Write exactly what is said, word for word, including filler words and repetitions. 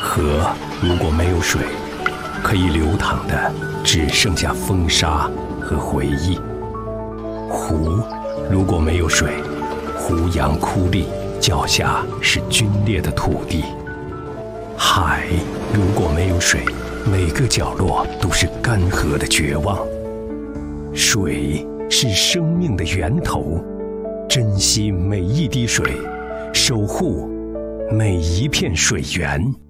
河如果没有水，可以流淌的只剩下风沙和回忆。湖如果没有水，湖洋枯立，脚下是龟裂的土地。海如果没有水，每个角落都是干涸的绝望。水是生命的源头，珍惜每一滴水，守护每一片水源。